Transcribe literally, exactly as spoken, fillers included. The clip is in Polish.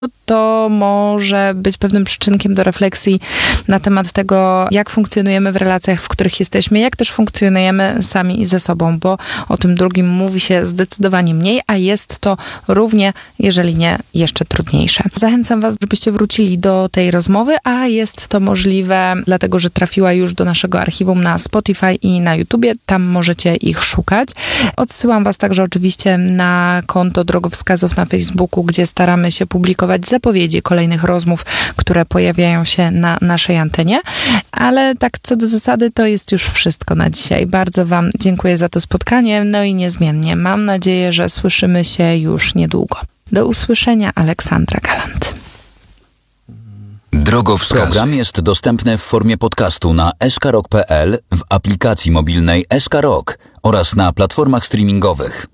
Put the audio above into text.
to może być pewnym przyczynkiem do refleksji na temat tego, jak funkcjonujemy w relacjach, w których jesteśmy, jak też funkcjonujemy sami ze sobą, bo o tym drugim mówi się zdecydowanie mniej, a jest to równie, jeżeli nie jeszcze trudniejsze. Zachęcam was, żebyście wrócili do tej rozmowy, a jest to możliwe, dlatego że trafiła już do naszego archiwum na Spotify i na YouTubie. Tam możecie ich szukać. Odsyłam was także oczywiście na konto Drogowskazów na Facebooku, gdzie staramy się publikować zapowiedzi kolejnych rozmów, które pojawiają się na naszej antenie. Ale tak co do zasady, to jest już wszystko na dzisiaj. Bardzo wam dziękuję za to spotkanie, no i niezmiennie mam nadzieję, że słyszymy się już niedługo. Do usłyszenia, Aleksandra Galant. Drogowskazy. Program jest dostępny w formie podcastu na s k rock kropka p l, w aplikacji mobilnej S K Rock oraz na platformach streamingowych.